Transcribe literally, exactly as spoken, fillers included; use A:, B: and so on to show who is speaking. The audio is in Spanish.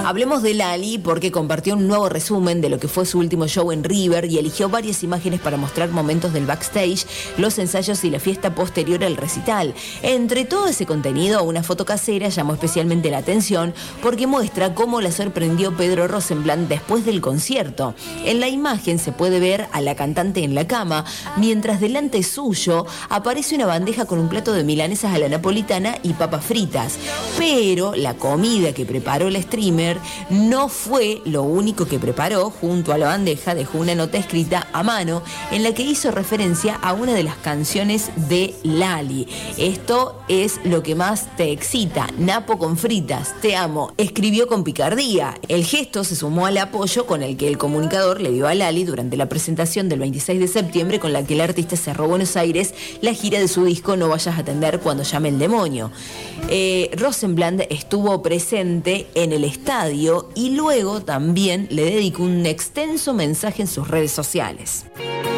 A: Hablemos de Lali porque compartió un nuevo resumen de lo que fue su último show en River y eligió varias imágenes para mostrar momentos del backstage, los ensayos y la fiesta posterior al recital. Entre todo ese contenido, una foto casera llamó especialmente la atención porque muestra cómo la sorprendió Pedro Rosenblatt después del concierto. En la imagen se puede ver a la cantante en la cama, mientras delante suyo aparece una bandeja con un plato de milanesas a la napolitana y papas fritas. Pero la comida que preparó el streamer no fue lo único que preparó. Junto a la bandeja dejó una nota escrita a mano en la que hizo referencia a una de las canciones de Lali. Esto es lo que más te excita, napo con fritas, te amo, escribió con picardía. El gesto se sumó al apoyo con el que el comunicador le dio a Lali durante la presentación del veintiséis de septiembre, con la que el artista cerró Buenos Aires la gira de su disco No vayas a atender cuando llame el demonio. Eh, Rosenblatt estuvo presente en el estadio y luego también le dedicó un extenso mensaje en sus redes sociales.